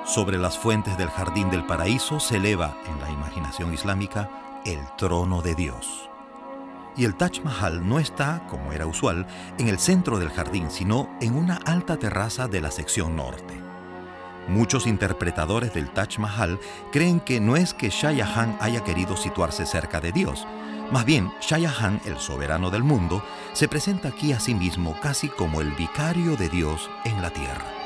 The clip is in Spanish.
Sobre las fuentes del jardín del paraíso se eleva, en la imaginación islámica, el trono de Dios. Y el Taj Mahal no está, como era usual, en el centro del jardín, sino en una alta terraza de la sección norte. Muchos interpretadores del Taj Mahal creen que no es que Shah Jahan haya querido situarse cerca de Dios. Más bien, Shah Jahan, el soberano del mundo, se presenta aquí a sí mismo casi como el vicario de Dios en la tierra.